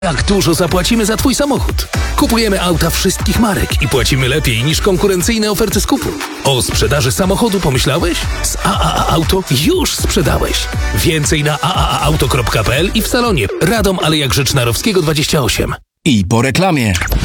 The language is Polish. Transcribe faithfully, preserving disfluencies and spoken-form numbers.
Jak dużo zapłacimy za twój samochód? Kupujemy auta wszystkich marek i płacimy lepiej niż konkurencyjne oferty skupu. O sprzedaży samochodu pomyślałeś? Z A A A Auto już sprzedałeś. Więcej na a a a auto kropka p l i w salonie Radom Aleja Grzecznarowskiego dwadzieścia osiem. I po reklamie.